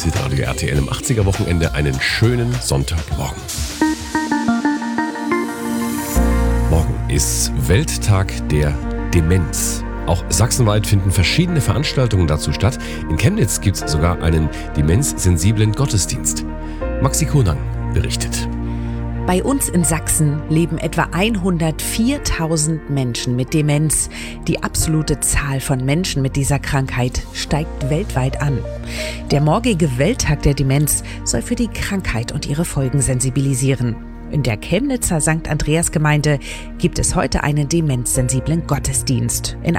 ist Radio RTL im 80er-Wochenende. Einen schönen Sonntagmorgen. Morgen ist Welttag der Demenz. Auch sachsenweit finden verschiedene Veranstaltungen dazu statt. In Chemnitz gibt es sogar einen demenzsensiblen Gottesdienst. Maxi Konang berichtet. Bei uns in Sachsen leben etwa 104.000 Menschen mit Demenz. Die absolute Zahl von Menschen mit dieser Krankheit steigt weltweit an. Der morgige Welttag der Demenz soll für die Krankheit und ihre Folgen sensibilisieren. In der Chemnitzer St. Andreas Gemeinde gibt es heute einen demenzsensiblen Gottesdienst. In